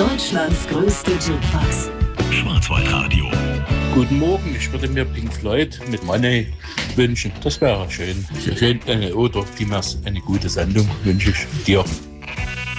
Deutschlands größte Jukebox. Schwarzwaldradio. Guten Morgen, ich würde mir Pink Floyd mit Money wünschen. Das wäre schön. Oder vielmehr eine gute Sendung wünsche ich dir.